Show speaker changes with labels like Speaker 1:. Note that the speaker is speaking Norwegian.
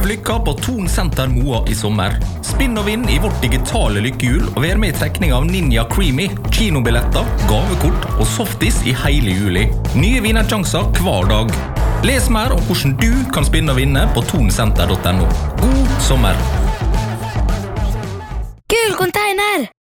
Speaker 1: lykka på Thon Senter Moa i sommer. Spinn og vinn i vårt digitale lykkehjul og vær med i trekning av Ninja Creamy, kinobilletter, gavekort og softis i hele juli. Nye vinnersjanser hver dag. Les mer om hvordan du kan spinne og vinne på thonsenter.no. God sommer!
Speaker 2: Gul container!